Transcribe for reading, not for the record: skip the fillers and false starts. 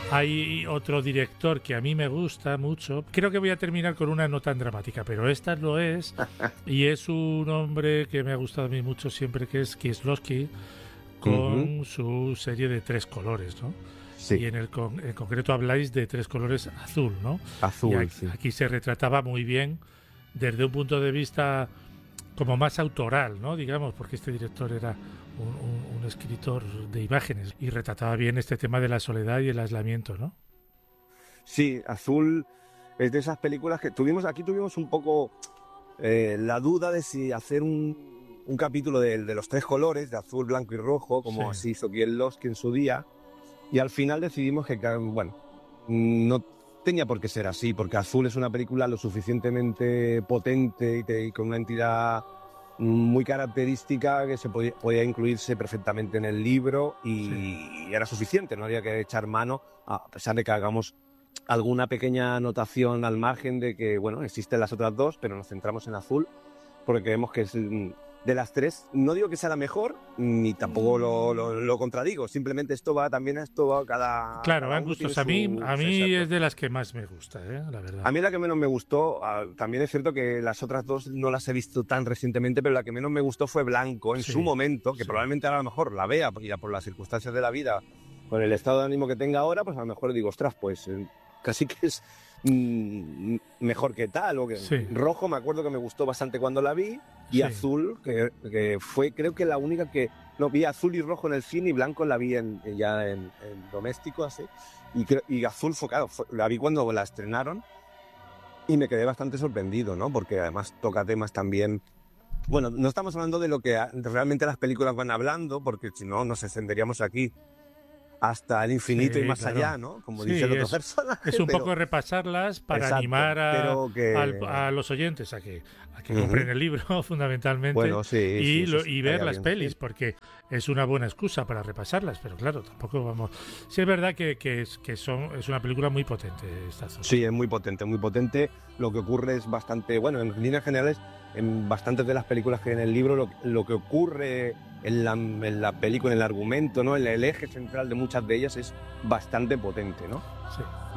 Hay otro director que a mí me gusta mucho. Creo que voy a terminar con una no tan dramática, pero esta lo es. Y es un hombre que me ha gustado a mí mucho siempre, que es Kieslowski, con su serie de Tres colores, ¿no? Sí. Y en concreto habláis de Tres colores azul, ¿no? Azul, y aquí, sí. aquí se retrataba muy bien desde un punto de vista como más autoral, ¿no? Digamos, porque este director era un escritor de imágenes y retrataba bien este tema de la soledad y el aislamiento, ¿no? Sí, Azul es de esas películas que aquí tuvimos un poco la duda de si hacer un capítulo de los tres colores, de azul, blanco y rojo, como así hizo Kieslowski en su día, y al final decidimos que, bueno, no tenía por qué ser así, porque Azul es una película lo suficientemente potente y con una entidad muy característica que podía incluirse perfectamente en el libro y era suficiente, no había que echar mano, a pesar de que hagamos alguna pequeña anotación al margen de que, bueno, existen las otras dos, pero nos centramos en Azul porque creemos que es de las tres. No digo que sea la mejor, ni tampoco lo contradigo, simplemente esto va cada... Claro, cada van uno gustos. tiene A mí exacto. es de las que más me gusta, la verdad. A mí la que menos me gustó, también es cierto que las otras dos no las he visto tan recientemente, pero la que menos me gustó fue Blanco en su momento, que probablemente ahora a lo mejor la vea, ya por las circunstancias de la vida, con el estado de ánimo que tenga ahora, pues a lo mejor digo, ostras, pues casi que es mejor que tal. Rojo me acuerdo que me gustó bastante cuando la vi, y Azul, que fue creo que la única que... No, vi Azul y Rojo en el cine y Blanco la vi ya en doméstico, así. Y Azul la vi cuando la estrenaron y me quedé bastante sorprendido, ¿no? Porque además toca temas también... Bueno, no estamos hablando de lo que realmente las películas van hablando, porque si no nos extenderíamos aquí hasta el infinito y más allá, ¿no? Como dice el otro personaje. Es un poco repasarlas para animar a los oyentes a que compren el libro, fundamentalmente, bueno, y ver las pelis, porque es una buena excusa para repasarlas, pero claro, tampoco vamos... Sí, es verdad que es una película muy potente esta zona. Sí, es muy potente, muy potente. Lo que ocurre es bastante... Bueno, en líneas generales, en bastantes de las películas que hay en el libro, lo que ocurre en la película, en el argumento, ¿no? El eje central de muchas de ellas es bastante potente, ¿no? Sí.